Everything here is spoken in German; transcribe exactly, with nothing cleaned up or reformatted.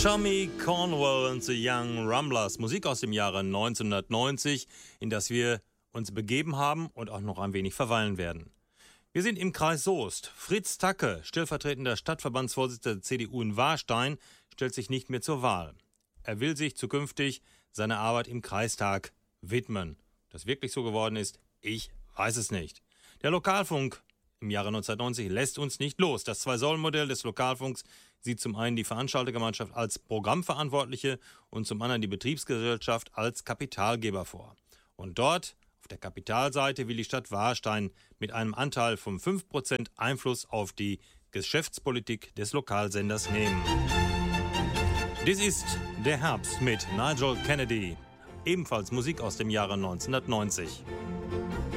Tommy Cornwell and the Young Rumblers, Musik aus dem Jahre neunzehnhundertneunzig, in das wir uns begeben haben und auch noch ein wenig verweilen werden. Wir sind im Kreis Soest. Fritz Tacke, stellvertretender Stadtverbandsvorsitzender der C D U in Warstein, stellt sich nicht mehr zur Wahl. Er will sich zukünftig seiner Arbeit im Kreistag widmen. Ob das wirklich so geworden ist, ich weiß es nicht. Der Lokalfunk im Jahre neunzehnhundertneunzig lässt uns nicht los. Das Zwei-Säulen-Modell des Lokalfunks sieht zum einen die Veranstaltergemeinschaft als Programmverantwortliche und zum anderen die Betriebsgesellschaft als Kapitalgeber vor. Und dort, auf der Kapitalseite, will die Stadt Warstein mit einem Anteil von fünf Prozent Einfluss auf die Geschäftspolitik des Lokalsenders nehmen. Dies ist der Herbst mit Nigel Kennedy, ebenfalls Musik aus dem Jahre neunzehnhundertneunzig.